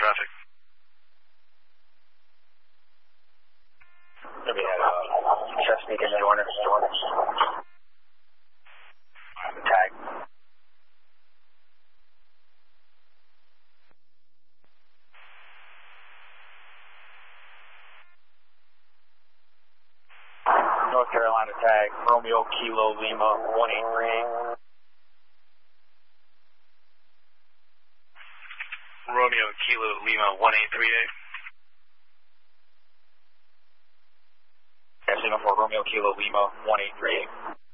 traffic. We had Chesapeake and Joiner. Tag. North Carolina tag, Romeo Kilo Lima 1838. Romeo Kilo Lima 1838. Signal for Romeo Kilo Lima 1838.